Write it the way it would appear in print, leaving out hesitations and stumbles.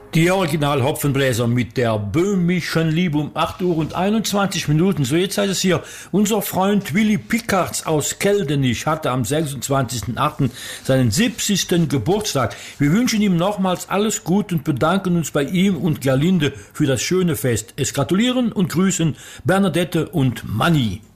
Die Original-Hopfenbläser mit der böhmischen Liebe um 8 Uhr und 21 Minuten. So, jetzt heißt es hier, unser Freund Willy Pickards aus Keldenich hatte am 26.08. seinen 70. Geburtstag. Wir wünschen ihm nochmals alles Gute und bedanken uns bei ihm und Gerlinde für das schöne Fest. Es gratulieren und grüßen Bernadette und Manni.